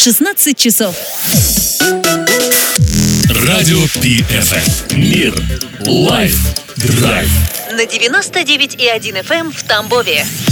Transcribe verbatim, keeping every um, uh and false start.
шестнадцать часов. Радио Пи Эф Эм. Мир. Лайф. Драйв. На девяносто девять и один эф эм в Тамбове.